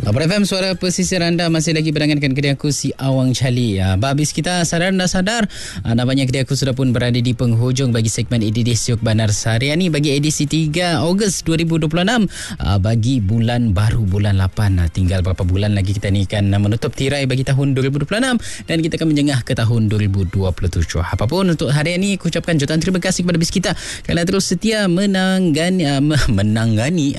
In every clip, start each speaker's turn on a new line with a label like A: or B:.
A: Abang FM, suara pesisir anda masih lagi berangankan kedai aku si Awang Cali. Habis kita sadar dah sadar, nampaknya kedai aku sudah pun berada di penghujung bagi segmen edisi Siok Bandar Seharian ni bagi edisi 3 Ogos 2026 bagi bulan baru bulan 8. Tinggal berapa bulan lagi kita ni akan menutup tirai bagi tahun 2026 dan kita akan menjengah ke tahun 2027. Apapun untuk hari ini, aku ucapkan jutaan terima kasih kepada bis kita kerana terus setia menangani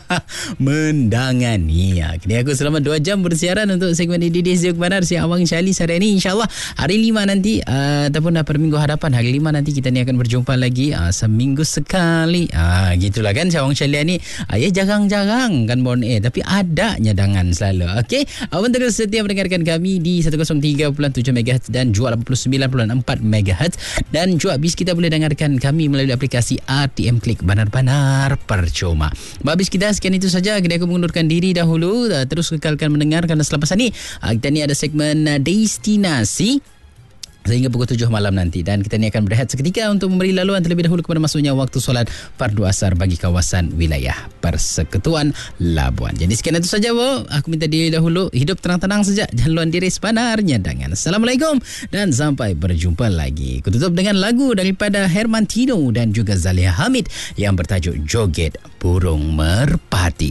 A: Kedai aku selama 2 jam bersiaran untuk segmen Didi Siok Bandar si Awang Cali hari ini. InsyaAllah hari 5 nanti ataupun pada minggu hadapan hari 5 nanti kita ni akan berjumpa lagi seminggu sekali. Gitulah kan si Awang Cali ni. Ya jarang-jarang kan bon tapi ada nyadangan selalu. Okey, abang terus setia mendengarkan kami di 103.7 MHz dan juga 89.4 MHz dan juga bis kita boleh dengarkan kami melalui aplikasi RTM Klik benar-benar percuma. Habis kita sekian itu saja. Kedai aku mengundurkan diri dahulu. Terus kekalkan mendengar kerana selepas ini kita ni ada segmen destinasi sehingga pukul 7 malam nanti dan kita ni akan berehat seketika untuk memberi laluan terlebih dahulu kepada masuknya waktu solat fardu asar bagi kawasan wilayah Persekutuan Labuan. Jadi sekian itu saja aku minta diri dahulu, hidup tenang-tenang saja, jangan luan diri sebenarnya dengan. Assalamualaikum dan sampai berjumpa lagi. Kututup dengan lagu daripada Herman Tino dan juga Zalia Hamid yang bertajuk Joget Burung Merpati.